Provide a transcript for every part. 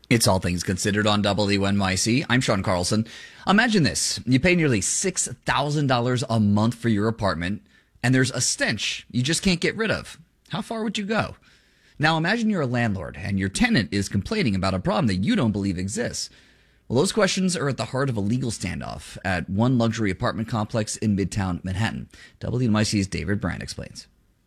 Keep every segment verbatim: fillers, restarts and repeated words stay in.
It's All Things Considered on W N Y C. I'm Sean Carlson. Imagine this. You pay nearly six thousand dollars a month for your apartment, and there's a stench you just can't get rid of. How far would you go? Now imagine you're a landlord, and your tenant is complaining about a problem that you don't believe exists. Well, those questions are at the heart of a legal standoff at one luxury apartment complex in Midtown Manhattan. W N Y C's David Brand explains.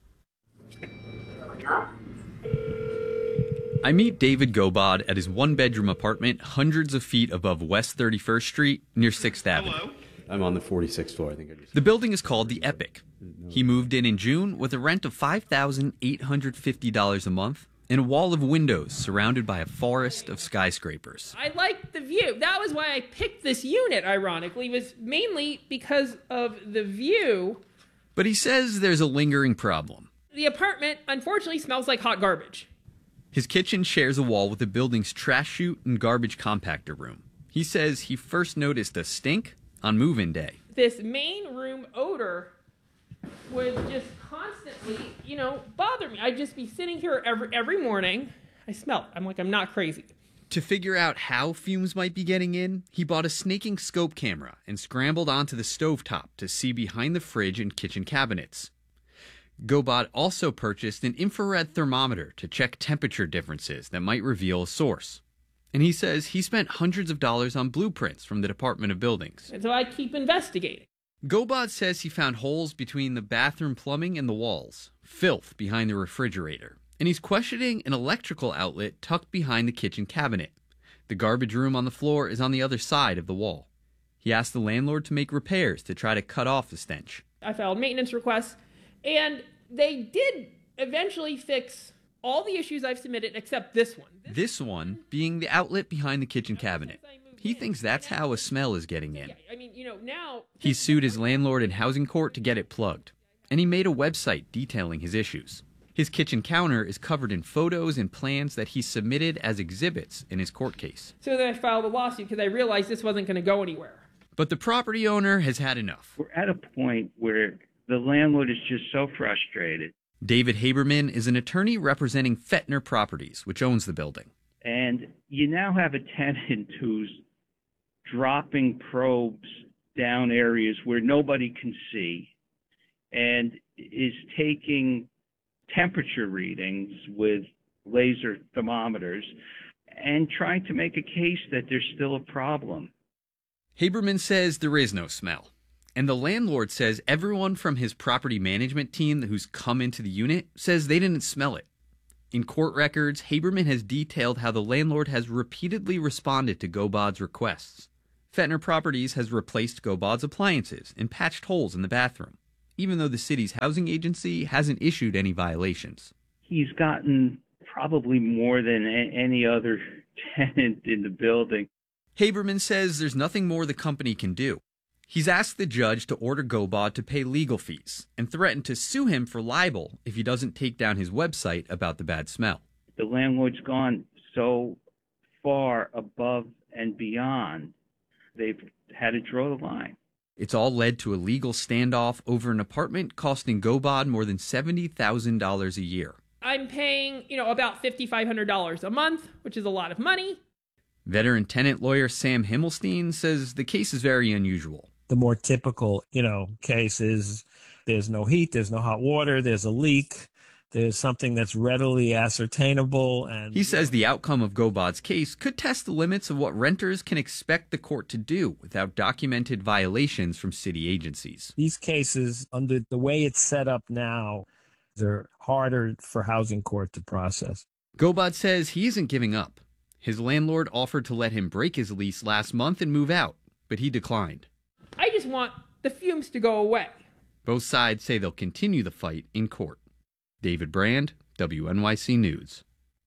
I meet David Gobod at his one-bedroom apartment hundreds of feet above West thirty-first Street near sixth Avenue. Hello? I'm on the forty-sixth floor, I think I just... The building is called The Epic. He moved in in June with a rent of five thousand eight hundred fifty dollars a month and a wall of windows surrounded by a forest of skyscrapers. I liked the view. That was why I picked this unit, ironically, was mainly because of the view. But he says there's a lingering problem. The apartment, unfortunately, smells like hot garbage. His kitchen shares a wall with the building's trash chute and garbage compactor room. He says he first noticed a stink on move-in day. This main room odor would just constantly, you know, bother me. I'd just be sitting here every every morning. I smell it. I'm like, I'm not crazy. To figure out how fumes might be getting in, he bought a snaking scope camera and scrambled onto the stovetop to see behind the fridge and kitchen cabinets. Gobod also purchased an infrared thermometer to check temperature differences that might reveal a source. And he says he spent hundreds of dollars on blueprints from the Department of Buildings. And so I keep investigating. Gobod says he found holes between the bathroom plumbing and the walls, filth behind the refrigerator, and he's questioning an electrical outlet tucked behind the kitchen cabinet. The garbage room on the floor is on the other side of the wall. He asked the landlord to make repairs to try to cut off the stench. I filed maintenance requests, and they did eventually fix all the issues I've submitted except this one. This, this one being the outlet behind the kitchen cabinet. He thinks that's how a smell is getting in. I mean, you know, now he sued his landlord in housing court to get it plugged, and he made a website detailing his issues. His kitchen counter is covered in photos and plans that he submitted as exhibits in his court case. So then I filed a lawsuit because I realized this wasn't going to go anywhere. But the property owner has had enough. We're at a point where the landlord is just so frustrated. David Haberman is an attorney representing Fettner Properties, which owns the building. And you now have a tenant who's dropping probes down areas where nobody can see and is taking temperature readings with laser thermometers and trying to make a case that there's still a problem. Haberman says there is no smell. And the landlord says everyone from his property management team who's come into the unit says they didn't smell it. In court records, Haberman has detailed how the landlord has repeatedly responded to Gobod's requests. Fettner Properties has replaced Gobod's appliances and patched holes in the bathroom, even though the city's housing agency hasn't issued any violations. He's gotten probably more than a- any other tenant in the building. Haberman says there's nothing more the company can do. He's asked the judge to order Gobod to pay legal fees and threatened to sue him for libel if he doesn't take down his website about the bad smell. The landlord's gone so far above and beyond, they've had to draw the line. It's all led to a legal standoff over an apartment costing Gobod more than seventy thousand dollars a year. I'm paying, you know, about five thousand five hundred dollars a month, which is a lot of money. Veteran tenant lawyer Sam Himmelstein says the case is very unusual. The more typical, you know, case is there's no heat, there's no hot water, there's a leak, there's something that's readily ascertainable. And he says the outcome of Gobod's case could test the limits of what renters can expect the court to do without documented violations from city agencies. These cases, under the way it's set up now, they're harder for housing court to process. Gobod says he isn't giving up. His landlord offered to let him break his lease last month and move out, but he declined. I just want the fumes to go away. Both sides say they'll continue the fight in court. David Brand, W N Y C News.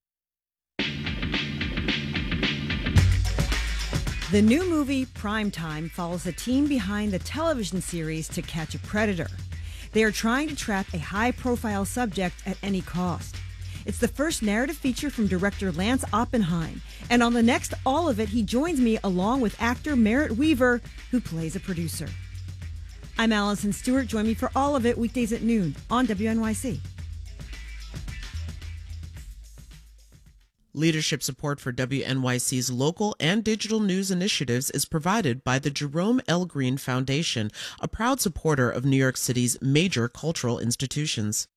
The new movie Primetime follows the team behind the television series To Catch a Predator. They are trying to trap a high-profile subject at any cost. It's the first narrative feature from director Lance Oppenheim, and on the next All of It, he joins me along with actor Merritt Weaver, who plays a producer. I'm Allison Stewart. Join me for All of It weekdays at noon on W N Y C. Leadership support for W N Y C's local and digital news initiatives is provided by the Jerome L. Green Foundation, a proud supporter of New York City's major cultural institutions.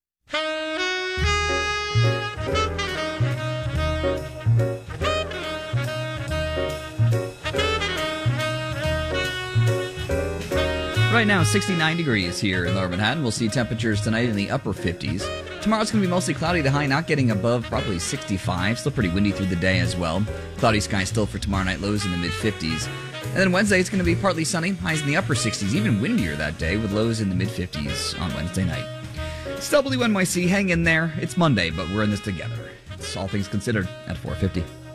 Right now, sixty-nine degrees here in Lower Manhattan. We'll see temperatures tonight in the upper fifties. Tomorrow's going to be mostly cloudy. The high not getting above probably sixty-five. Still pretty windy through the day as well. Cloudy sky still for tomorrow night. Lows in the mid-fifties. And then Wednesday, it's going to be partly sunny. Highs in the upper sixties. Even windier that day with lows in the mid-fifties on Wednesday night. It's W N Y C. Hang in there. It's Monday, but we're in this together. It's All Things Considered at four fifty.